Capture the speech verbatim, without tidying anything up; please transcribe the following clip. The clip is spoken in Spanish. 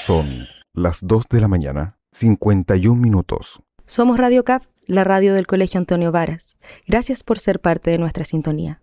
Son las dos de la mañana, cincuenta y un minutos. Somos Radio C A F, la radio del Colegio Antonio Varas. Gracias por ser parte de nuestra sintonía.